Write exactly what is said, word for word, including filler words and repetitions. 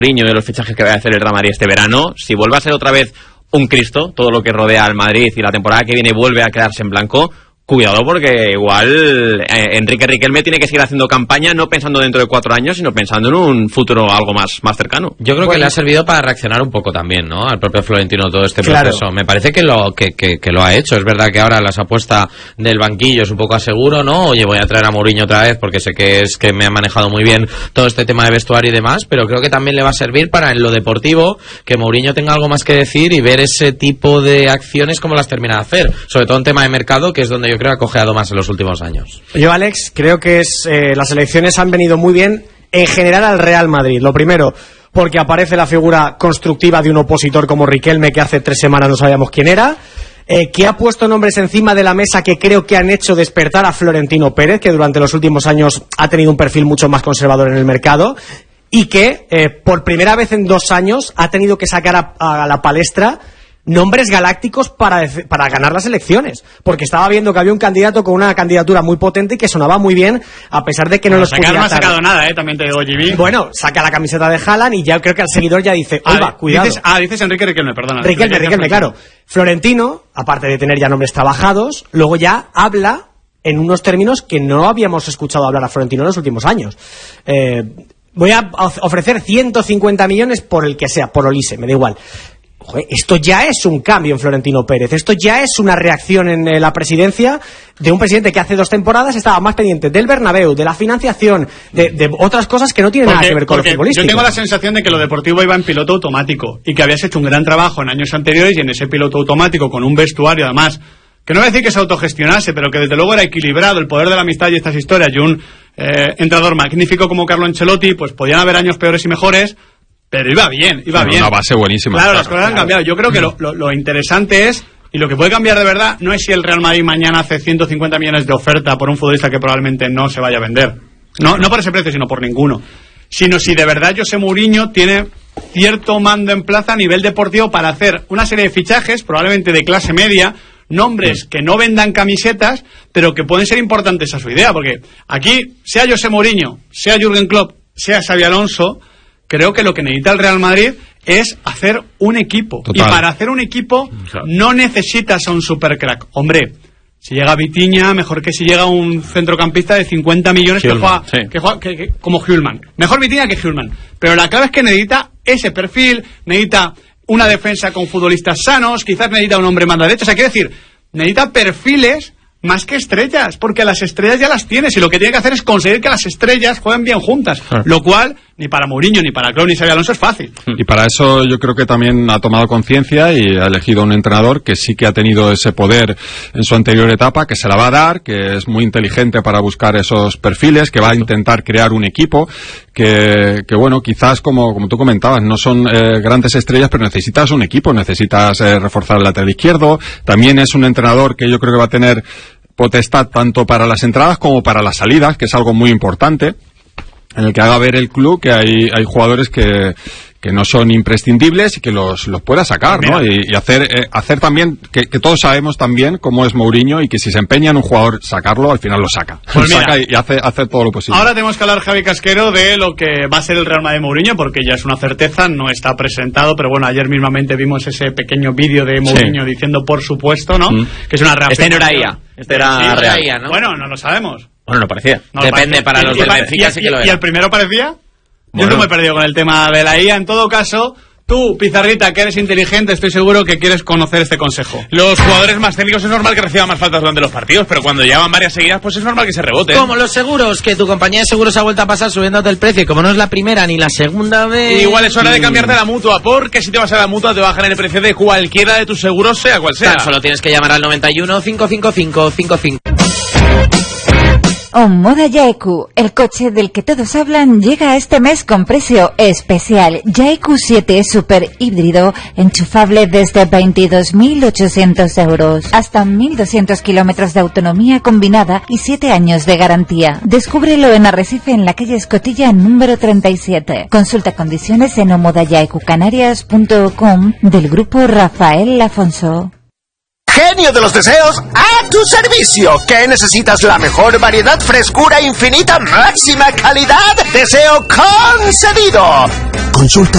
Mourinho de los fichajes que va a hacer el Real Madrid este verano, si vuelve a ser otra vez un Cristo, todo lo que rodea al Madrid y la temporada que viene vuelve a quedarse en blanco, cuidado porque igual eh, Enrique Riquelme tiene que seguir haciendo campaña no pensando dentro de cuatro años, sino pensando en un futuro algo más, más cercano. Yo creo bueno, que le ha servido para reaccionar un poco también, ¿no? Al propio Florentino todo este claro. proceso. Me parece que lo que, que, que lo ha hecho. Es verdad que ahora las apuestas del banquillo es un poco aseguro, ¿no? Oye, voy a traer a Mourinho otra vez porque sé que es que me ha manejado muy bien todo este tema de vestuario y demás, pero creo que también le va a servir para en lo deportivo que Mourinho tenga algo más que decir y ver ese tipo de acciones como las termina de hacer. Sobre todo en tema de mercado, que es donde yo creo que ha cojeado más en los últimos años. Yo, Alex, creo que es eh, las elecciones han venido muy bien en general al Real Madrid. Lo primero, porque aparece la figura constructiva de un opositor como Riquelme, que hace tres semanas no sabíamos quién era, eh, que ha puesto nombres encima de la mesa que creo que han hecho despertar a Florentino Pérez, que durante los últimos años ha tenido un perfil mucho más conservador en el mercado, y que eh, por primera vez en dos años ha tenido que sacar a, a la palestra nombres galácticos para, para ganar las elecciones, porque estaba viendo que había un candidato con una candidatura muy potente y que sonaba muy bien, a pesar de que no, no los sacar no ha sacado nada, eh, también te digo, G B. Bueno, saca la camiseta de Haaland y ya creo que al seguidor ya dice, oiga, ah, cuidado. Dices, ah, dices Enrique Riquelme, perdona. Riquelme, Riquelme, claro. Florentino, aparte de tener ya nombres trabajados, luego ya habla en unos términos que no habíamos escuchado hablar a Florentino en los últimos años. Eh, voy a ofrecer ciento cincuenta millones por el que sea, por Olise, me da igual. Joder, esto ya es un cambio en Florentino Pérez, esto ya es una reacción en eh, la presidencia de un presidente que hace dos temporadas estaba más pendiente del Bernabéu, de la financiación, de, de otras cosas que no tienen porque, nada que ver con lo futbolístico. Yo tengo la sensación de que lo deportivo iba en piloto automático y que habías hecho un gran trabajo en años anteriores y en ese piloto automático con un vestuario además, que no voy a decir que se autogestionase, pero que desde luego era equilibrado, el poder de la amistad y estas historias, y un eh, entrenador magnífico como Carlo Ancelotti, pues podían haber años peores y mejores, pero iba bien, iba Pero bien. Una base buenísima. Claro, las cosas han cambiado. Yo creo que lo, lo, lo interesante es, y lo que puede cambiar de verdad, no es si el Real Madrid mañana hace ciento cincuenta millones de oferta por un futbolista que probablemente no se vaya a vender. No, no por ese precio, sino por ninguno. Sino si de verdad José Mourinho tiene cierto mando en plaza a nivel deportivo para hacer una serie de fichajes, probablemente de clase media, nombres que no vendan camisetas, pero que pueden ser importantes a su idea, porque aquí, sea José Mourinho, sea Jürgen Klopp, sea Xabi Alonso, creo que lo que necesita el Real Madrid es hacer un equipo. Total. Y para hacer un equipo no necesitas a un supercrack. Hombre, si llega Vitinha, mejor que si llega un centrocampista de cincuenta millones que juega, sí. que juega que, que, como Hjulman. Mejor Vitinha que Hjulman. Pero la clave es que necesita ese perfil, necesita una defensa con futbolistas sanos, quizás necesita un hombre más derecho. O sea, quiere decir, necesita perfiles más que estrellas, porque las estrellas ya las tienes y lo que tiene que hacer es conseguir que las estrellas jueguen bien juntas, ah. lo cual ni para Mourinho, ni para Klopp, ni Xabi Alonso es fácil. Y para eso yo creo que también ha tomado conciencia y ha elegido un entrenador que sí que ha tenido ese poder en su anterior etapa, que se la va a dar, que es muy inteligente para buscar esos perfiles, que va a intentar crear un equipo, que, que bueno, quizás como, como tú comentabas, no son eh, grandes estrellas, pero necesitas un equipo, necesitas eh, reforzar el lateral izquierdo. También es un entrenador que yo creo que va a tener potestad tanto para las entradas como para las salidas, que es algo muy importante, en el que haga ver el club que hay, hay jugadores que, que no son imprescindibles y que los, los pueda sacar, ¿no? Y, y hacer, eh, hacer también, que, que todos sabemos también cómo es Mourinho y que si se empeña en un jugador sacarlo, al final lo saca. Pues lo mira, saca y, y hace, hace todo lo posible. Ahora tenemos que hablar, Javi Casquero, de lo que va a ser el Real Madrid de Mourinho, porque ya es una certeza, no está presentado, pero bueno, ayer mismamente vimos ese pequeño vídeo de Mourinho sí. diciendo por supuesto, ¿no? Mm. Que es una reacción. Este no era I A, este era sí, real. I A, ¿no? Bueno, no lo sabemos. Bueno, no parecía. No Depende, parecía. para y, los y, del Benfica sí que lo era. ¿Y el primero parecía? Bueno. Yo no me he perdido con el tema de la I A. En todo caso, tú, Pizarrita, que eres inteligente, estoy seguro que quieres conocer este consejo. Los jugadores más técnicos es normal que reciban más faltas durante los partidos, pero cuando llevan varias seguidas, pues es normal que se reboten. Como los seguros, que tu compañía de seguros ha vuelto a pasar subiéndote el precio, y como no es la primera ni la segunda vez... Y igual es hora de cambiarte a la Mutua, porque si te vas a la Mutua te bajan el precio de cualquiera de tus seguros, sea cual sea. Tan solo tienes que llamar al noventa y uno, cinco cinco cinco, cinco cinco. Omoda Yaeku, el coche del que todos hablan, llega este mes con precio especial. Yaeku siete Super híbrido, enchufable desde veintidós mil ochocientos euros. Hasta mil doscientos kilómetros de autonomía combinada y siete años de garantía. Descúbrelo en Arrecife, en la calle Escotilla número treinta y siete. Consulta condiciones en omoda yaeku canarias punto com del grupo Rafael Afonso. Genio de los deseos, a tu servicio. ¿Qué necesitas? La mejor variedad, frescura infinita, máxima calidad. Deseo concedido. Consulta